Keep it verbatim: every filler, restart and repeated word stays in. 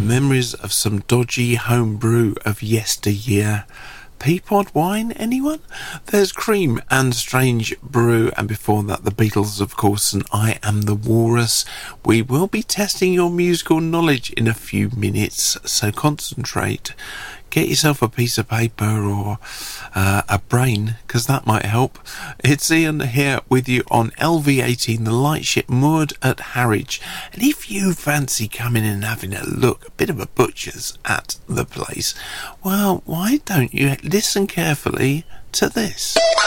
Memories of some dodgy homebrew of yesteryear. Peapod wine, anyone? There's Cream and Strange Brew, and before that the Beatles, of course, and I Am the Walrus. We will be testing your musical knowledge in a few minutes, so concentrate. Get yourself a piece of paper or uh, a brain, because that might help. It's Ian here with you on L V eighteen, the lightship moored at Harwich. And if you fancy coming and having a look, a bit of a butcher's at the place, well, why don't you listen carefully to this?